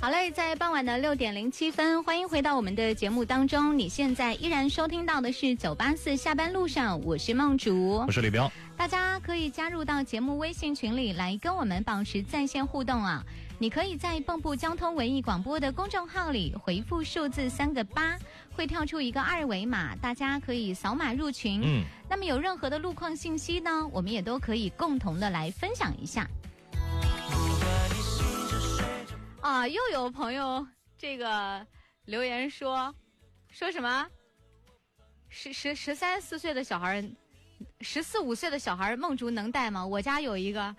好嘞，在傍晚的6:07，欢迎回到我们的节目当中。你现在依然收听到的是984下班路上，我是梦竹， 我是李彪。 大家可以加入到节目微信群里来跟我们保持在线互动啊！你可以在蚌埠交通文艺广播的公众号里回复数字3个8，会跳出一个2维码，大家可以扫码入群。那么有任何的路况信息呢，我们也都可以共同的来分享一下。啊，又有朋友这个留言说什么13、14岁的小孩，14、15岁的小孩梦竹能带吗？我家有一个。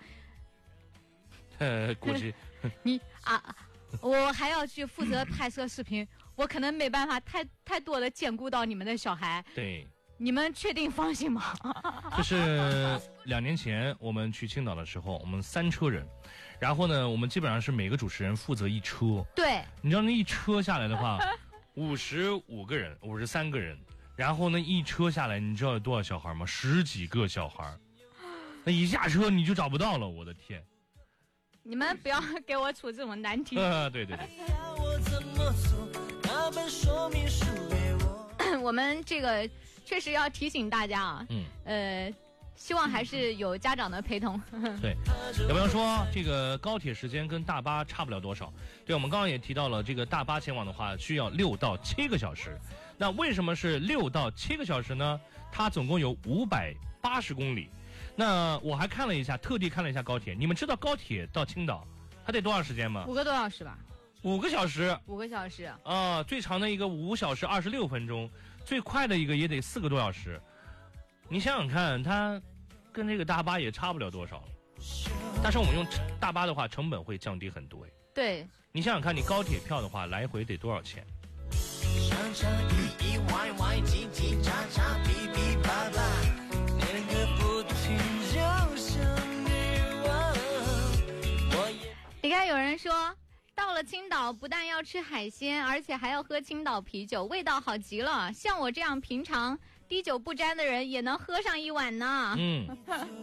估计你我还要去负责拍摄视频，我可能没办法太多的兼顾到你们的小孩。 对， 你们确定放心吗？ 就是2年前我们去青岛的时候，我们3车人，然后呢，我们基本上是每个主持人负责一车。 对， 你知道那一车下来的话，55个人，53个人，然后呢一车下来，你知道有多少小孩吗？10几个小孩，那一下车你就找不到了，我的天！ 你们不要给我出这种难题。 对。 我们这个确实要提醒大家啊，希望还是有家长的陪同。 对，有朋友说这个高铁时间跟大巴差不了多少。对，我们刚刚也提到了，这个大巴前往的话需要6到7个小时。那为什么是6到7个小时呢？它总共有580公里。那我还看了一下，特地看了一下高铁。你们知道高铁到青岛还得多长时间吗？5 个多小时吧。 5个小时。 5个小时啊，最长的一个5小时26分钟，最快的一个也得4个多小时。你想想看，它跟这个大巴也差不了多少。但是我们用大巴的话，成本会降低很多。 对， 你想想看，你高铁票的话，来回得多少钱？ 你看有人说到了青岛不但要吃海鲜，而且还要喝青岛啤酒，味道好极了，像我这样平常滴酒不沾的人也能喝上一碗呢。